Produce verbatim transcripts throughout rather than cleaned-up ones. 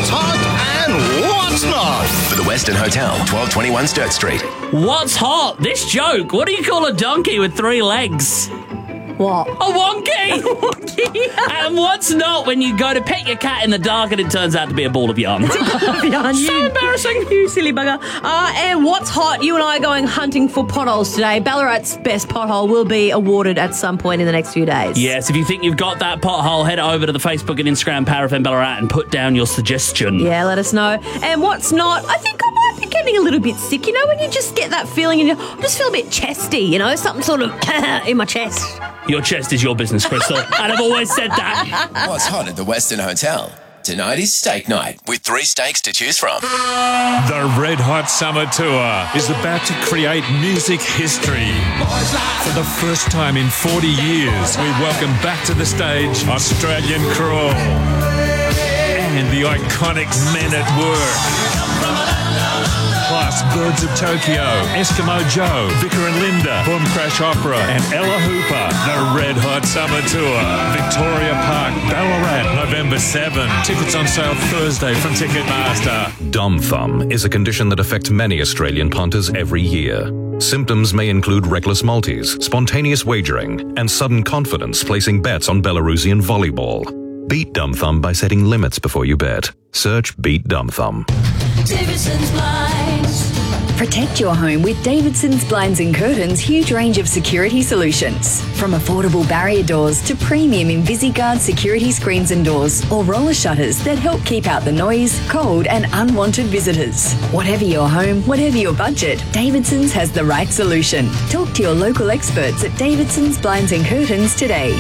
what's hot and what's not. For the Western Hotel, twelve twenty-one Sturt Street. What's hot? This joke. What do you call a donkey with three legs? What? A wonky! A wonky. And what's not when you go to pet your cat in the dark and it turns out to be a ball of yarn? yarn So you, embarrassing. You silly bugger. Uh, and what's hot? You and I are going hunting for potholes today. Ballarat's best pothole will be awarded at some point in the next few days. Yes, if you think you've got that pothole, head over to the Facebook and Instagram Power F M Ballarat and put down your suggestion. Yeah, let us know. And what's not? I think I might be getting a little bit sick. You know, when you just get that feeling and you I just feel a bit chesty, you know, something sort of in my chest. Your chest is your business, Crystal. And I've always said that. What's hot at the Western Hotel? Tonight is steak night with three steaks to choose from. The Red Hot Summer Tour is about to create music history. For the first time in forty years, we welcome back to the stage Australian Crawl and the iconic Men at Work. Plus Birds of Tokyo, Eskimo Joe, Vicar and Linda, Boom Crash Opera, and Ella Hooper. The Red Hot Summer Tour, Victoria Park, Ballarat, November seventh. Tickets on sale Thursday from Ticketmaster. Dumb thumb is a condition that affects many Australian punters every year. Symptoms may include reckless multis, spontaneous wagering, and sudden confidence placing bets on Belarusian volleyball. Beat dumb thumb by setting limits before you bet. Search Beat Dumb Thumb. Davidson's Blinds. Protect your home with Davidson's Blinds and Curtains' huge range of security solutions. From affordable barrier doors to premium InvisiGuard security screens and doors or roller shutters that help keep out the noise, cold and unwanted visitors. Whatever your home, whatever your budget, Davidson's has the right solution. Talk to your local experts at Davidson's Blinds and Curtains today.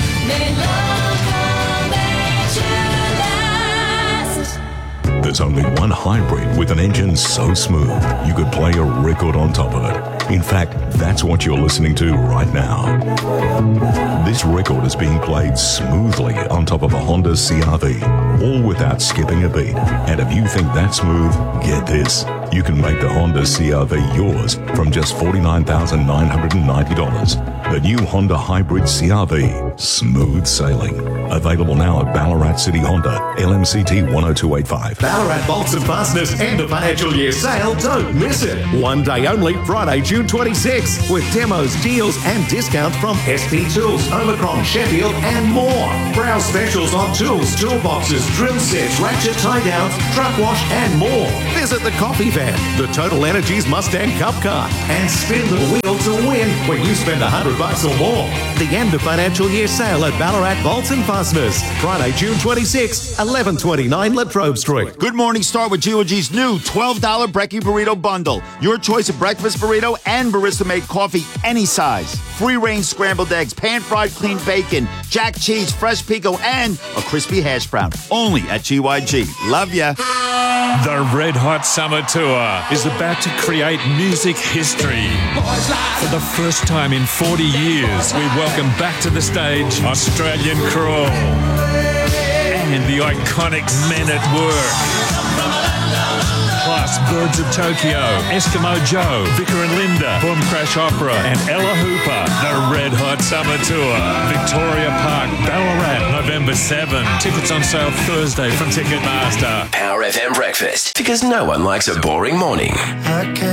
There's only one hybrid with an engine so smooth you could play a record on top of it. In fact, that's what you're listening to right now. This record is being played smoothly on top of a Honda C R V, all without skipping a beat. And if you think that's smooth, get this. You can make the Honda C R V yours from just forty-nine thousand nine hundred ninety dollars. The new Honda Hybrid C R V, smooth sailing. Available now at Ballarat City Honda, L M C T one oh two eight five. Ballarat Bolts and Fasteners end of financial year sale. Don't miss it. One day only, Friday, June twenty-sixth, with demos, deals, and discounts from S P Tools, Omicron, Sheffield, and more. Browse specials on tools, toolboxes, drill sets, ratchet tie downs, truck wash, and more. Visit the Coffee Van, the Total Energies Mustang Cup Car, and spin the wheel to win when you spend a hundred bucks or more. The end of financial year sale at Ballarat Bolts and Fasteners. Friday, June twenty-sixth, eleven twenty-nine Latrobe Street. Good morning, start with G O G's new twelve dollar Brekkie Burrito Bundle. Your choice of breakfast burrito and barista-made coffee, any size. Free-range scrambled eggs, pan-fried clean bacon, jack cheese, fresh pico, and a crispy hash brown. Only at G Y G. Love ya. The Red Hot Summer Tour is about to create music history. For the first time in forty years, we welcome back to the stage Australian Crawl and the iconic Men at Work. Plus Birds of Tokyo, Eskimo Joe, Vicar and Linda, Boom Crash Opera, and Ella Hooper. The Red Hot Summer Tour, Victoria Park, Ballarat, November seventh. Tickets on sale Thursday from Ticketmaster. Power F M breakfast, because no one likes a boring morning.